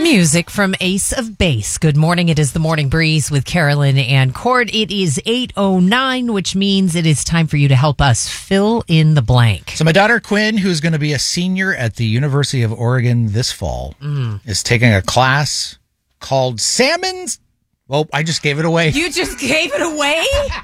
Music from Ace of Base. Good morning. It is the Morning Breeze with Carolyn and Cord. It is 8:09, which means it is time for you to help us fill in the blank. So my daughter Quinn, who's going to be a senior at the University of Oregon this fall, is taking a class called Salmon's. Well, I just gave it away. You just gave it away?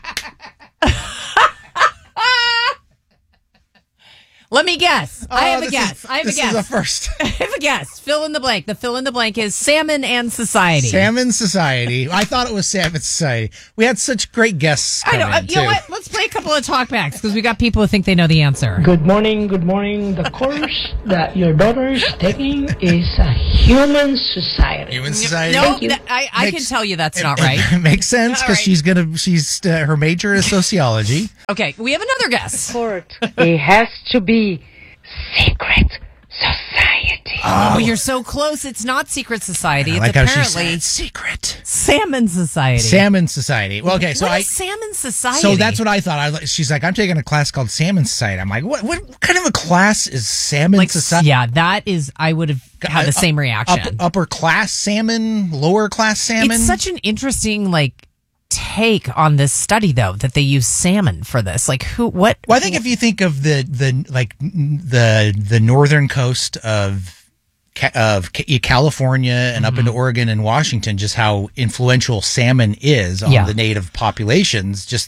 Let me guess. I have a guess. This is a first. I have a guess. Fill in the blank. The fill in the blank is Salmon and Society. Salmon Society. I thought it was Salmon Society. We had such great guests come I know. in, You know what? Let's play a couple of talkbacks because we got people who think they know the answer. Good morning, good morning. The course that your daughter is taking is a human society. Human Society. No, I can tell you that's not right. It makes sense because All right. her major is sociology. Okay, we have another guess. It has to be secret society. Oh, you're so close. It's not Secret Society. I It's like how she apparently said secret. Salmon Society. Salmon Society. Well, okay, so What is Salmon Society? So that's what I thought. She's like, I'm taking a class called Salmon Society. I'm like, what kind of a class is Salmon Society? Yeah, that is. I would have had the same reaction. Upper class salmon, lower class salmon. It's such an interesting take on this study, though, that they use salmon for this. What? Well, I think if you think of the northern coast of California and up into Oregon and Washington, just how influential salmon is on the native populations, just